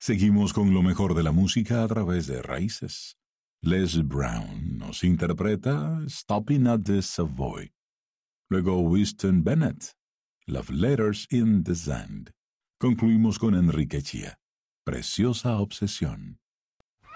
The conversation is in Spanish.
Seguimos con lo mejor de la música a través de Raíces. Les Brown nos interpreta Stopping at the Savoy. Luego Winston Bennett, Love Letters in the Sand. Concluimos con Enrique Chía, Preciosa Obsesión.